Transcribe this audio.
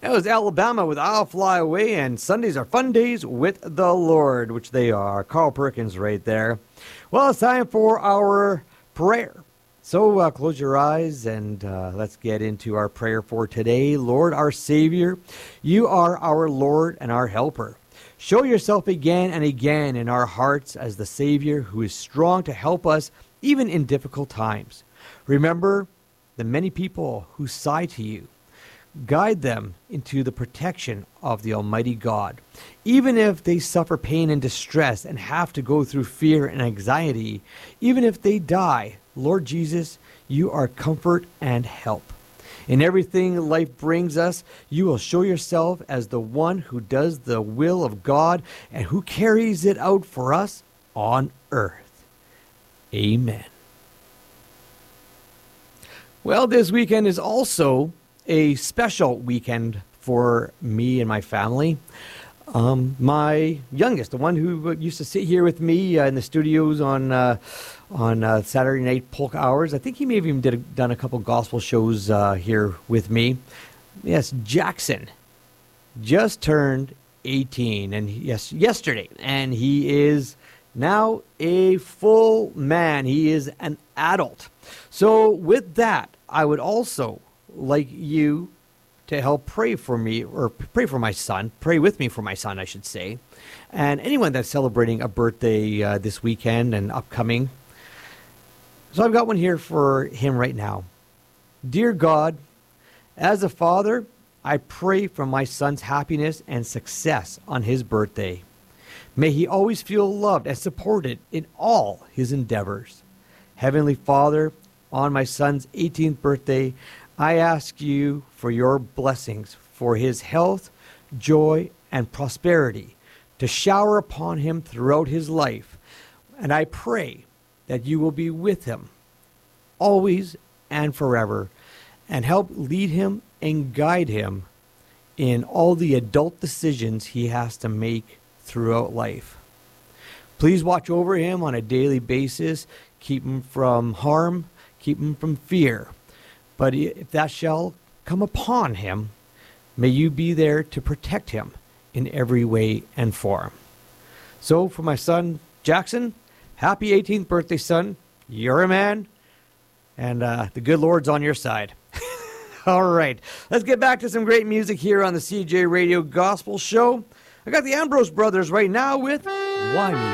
That was Alabama with I'll Fly Away, and Sundays are fun days with the Lord, which they are. Carl Perkins right there. Well, it's time for our prayer. So close your eyes and let's get into our prayer for today. Lord, our Savior, you are our Lord and our helper. Show yourself again and again in our hearts as the Savior who is strong to help us even in difficult times. Remember the many people who sigh to you. Guide them into the protection of the Almighty God. Even if they suffer pain and distress and have to go through fear and anxiety, even if they die, Lord Jesus, you are comfort and help. In everything life brings us, you will show yourself as the one who does the will of God and who carries it out for us on earth. Amen. Well, this weekend is also a special weekend for me and my family. My youngest, the one who used to sit here with me in the studios on Saturday night polka hours. I think he may have even done a couple gospel shows here with me. Yes, Jackson just turned 18, and yesterday, and he is now a full man. He is an adult. So with that, I would also like you to help pray for me, or pray for my son, pray with me for my son, I should say, and anyone that's celebrating a birthday this weekend and upcoming. So I've got one here for him right now. Dear God, as a father, I pray for my son's happiness and success on his birthday. May he always feel loved and supported in all his endeavors. Heavenly Father, on my son's 18th birthday, I ask you for your blessings for his health, joy, and prosperity to shower upon him throughout his life. And I pray that you will be with him always and forever and help lead him and guide him in all the adult decisions he has to make throughout life. Please watch over him on a daily basis. Keep him from harm. Keep him from fear. But if that shall come upon him, may you be there to protect him in every way and form. So for my son, Jackson, happy 18th birthday, son. You're a man, and the good Lord's on your side. All right, let's get back to some great music here on the CJ Radio Gospel Show. I got the Ambrose Brothers right now with Why Me?